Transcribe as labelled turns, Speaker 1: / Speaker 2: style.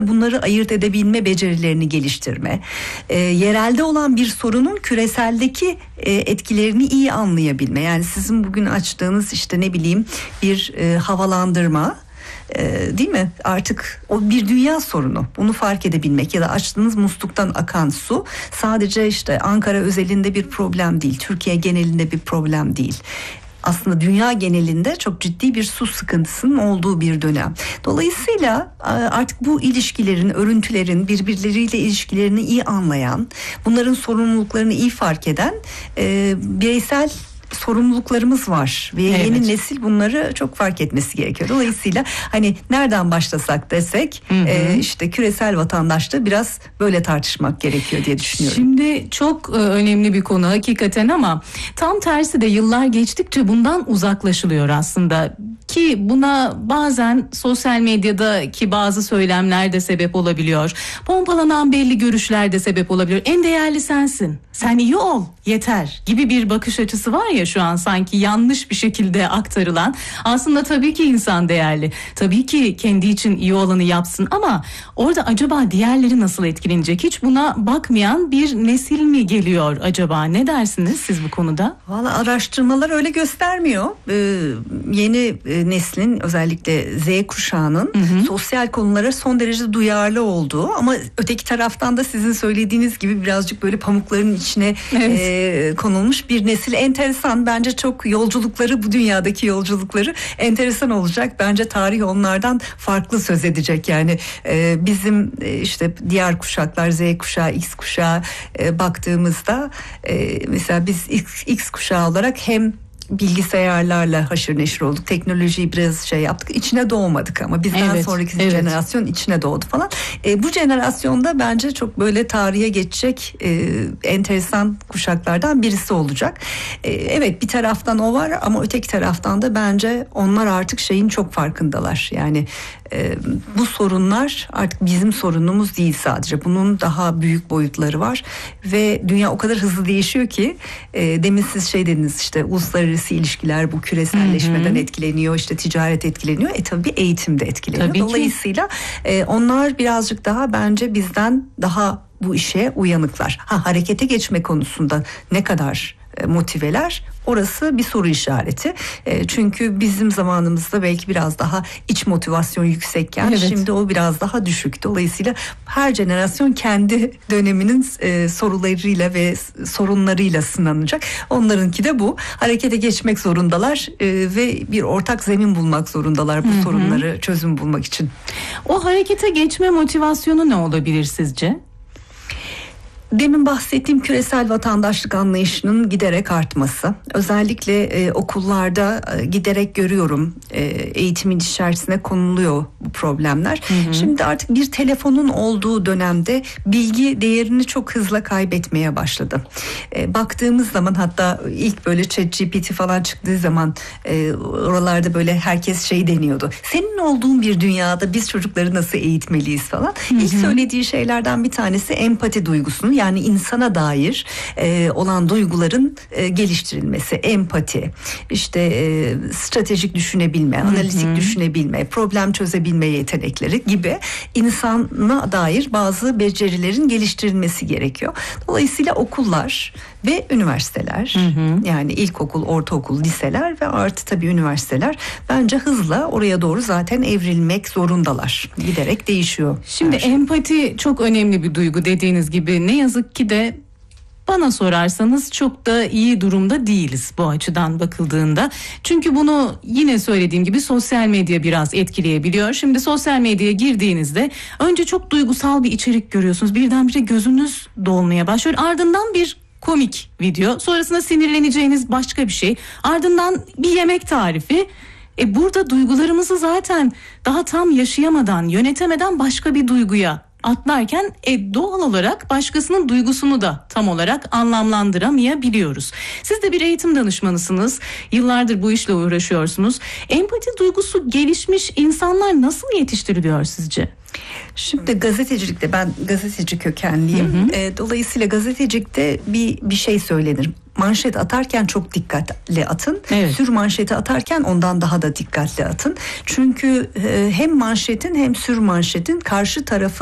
Speaker 1: bunları ayırt edebilme becerilerini geliştirme, yerelde olan bir sorunun küreseldeki etkilerini iyi anlayabilme. Yani sizin bugün açtığınız işte ne bileyim bir havalandırma, değil mi? Artık o bir dünya sorunu. Bunu fark edebilmek ya da açtığınız musluktan akan su sadece işte Ankara özelinde bir problem değil. Türkiye genelinde bir problem değil. Aslında dünya genelinde çok ciddi bir su sıkıntısının olduğu bir dönem. Dolayısıyla artık bu ilişkilerin, örüntülerin birbirleriyle ilişkilerini iyi anlayan, bunların sorumluluklarını iyi fark eden bireysel sorumluluklarımız var ve yeni nesil bunları çok fark etmesi gerekiyor. Dolayısıyla hani nereden başlasak desek işte küresel vatandaşlığı biraz böyle tartışmak gerekiyor diye düşünüyorum.
Speaker 2: Şimdi çok önemli bir konu hakikaten ama tam tersi de yıllar geçtikçe bundan uzaklaşılıyor aslında. Ki buna bazen sosyal medyadaki bazı söylemler de sebep olabiliyor. Pompalanan belli görüşler de sebep olabiliyor. En değerli sensin. Sen iyi ol, yeter gibi bir bakış açısı var ya şu an sanki yanlış bir şekilde aktarılan. Aslında tabii ki insan değerli. Tabii ki kendi için iyi olanı yapsın ama orada acaba diğerleri nasıl etkilenecek? Hiç buna bakmayan bir nesil mi geliyor acaba? Ne dersiniz siz bu konuda?
Speaker 1: Valla araştırmalar öyle göstermiyor. Yeni neslin özellikle Z kuşağının sosyal konulara son derece duyarlı olduğu ama öteki taraftan da sizin söylediğiniz gibi birazcık böyle pamukların içine konulmuş bir nesil. Enteresan, bence çok yolculukları, bu dünyadaki yolculukları enteresan olacak. Bence tarih onlardan farklı söz edecek. Yani bizim işte diğer kuşaklar, Z kuşağı, X kuşağı baktığımızda mesela biz X kuşağı olarak hem bilgisayarlarla haşır neşir olduk. Teknolojiyi biraz yaptık. İçine doğmadık ama bizden sonraki jenerasyon içine doğdu falan. Bu jenerasyonda bence çok böyle tarihe geçecek enteresan kuşaklardan birisi olacak. Evet, bir taraftan o var ama öteki taraftan da bence onlar artık şeyin çok farkındalar. Yani bu sorunlar artık bizim sorunumuz değil sadece. Bunun daha büyük boyutları var ve dünya o kadar hızlı değişiyor ki demin siz dediniz işte uluslararası ilişkiler bu küreselleşmeden etkileniyor, işte ticaret etkileniyor. Tabii eğitim de etkileniyor. Tabii Dolayısıyla onlar birazcık daha bence bizden daha bu işe uyanıklar. Harekete geçme konusunda ne kadar motiveler, orası bir soru işareti. Çünkü bizim zamanımızda belki biraz daha iç motivasyon yüksekken şimdi o biraz daha düşük. Dolayısıyla her jenerasyon kendi döneminin sorularıyla ve sorunlarıyla sınanacak. Onlarınki de bu. Harekete geçmek zorundalar ve bir ortak zemin bulmak zorundalar bu sorunları çözüm bulmak için.
Speaker 2: O harekete geçme motivasyonu ne olabilir sizce?
Speaker 1: Demin bahsettiğim küresel vatandaşlık anlayışının giderek artması. Özellikle okullarda giderek görüyorum, eğitimin içerisine konuluyor bu problemler. Şimdi artık bir telefonun olduğu dönemde bilgi değerini çok hızla kaybetmeye başladı. Baktığımız zaman, hatta ilk böyle ChatGPT falan çıktığı zaman oralarda böyle herkes deniyordu. Senin olduğun bir dünyada biz çocukları nasıl eğitmeliyiz falan. İlk söylediği şeylerden bir tanesi empati duygusunu, yani insana dair olan duyguların geliştirilmesi, empati, işte stratejik düşünebilme, analitik düşünebilme, problem çözebilme yetenekleri gibi insana dair bazı becerilerin geliştirilmesi gerekiyor. Dolayısıyla okullar ve üniversiteler, yani ilkokul, ortaokul, liseler ve artı tabii üniversiteler bence hızla oraya doğru zaten evrilmek zorundalar. Giderek değişiyor.
Speaker 2: Şimdi empati çok önemli bir duygu dediğiniz gibi. Ne yazık ki de bana sorarsanız çok da iyi durumda değiliz bu açıdan bakıldığında. Çünkü bunu yine söylediğim gibi sosyal medya biraz etkileyebiliyor. Şimdi sosyal medyaya girdiğinizde önce çok duygusal bir içerik görüyorsunuz. Birdenbire gözünüz dolmaya başlıyor. Ardından bir komik video, sonrasında sinirleneceğiniz başka bir şey, ardından bir yemek tarifi. Burada duygularımızı zaten daha tam yaşayamadan, yönetemeden başka bir duyguya atlarken doğal olarak başkasının duygusunu da tam olarak anlamlandıramayabiliyoruz. Siz de bir eğitim danışmanısınız. Yıllardır bu işle uğraşıyorsunuz. Empati duygusu gelişmiş insanlar nasıl yetiştiriliyor sizce?
Speaker 1: Şimdi gazetecilikte, ben gazeteci kökenliyim. Dolayısıyla gazetecilikte bir şey söylenir. manşet atarken çok dikkatli atın.
Speaker 2: Evet.
Speaker 1: Sür manşeti atarken ondan daha da dikkatli atın. Çünkü hem manşetin hem sür manşetin karşı tarafı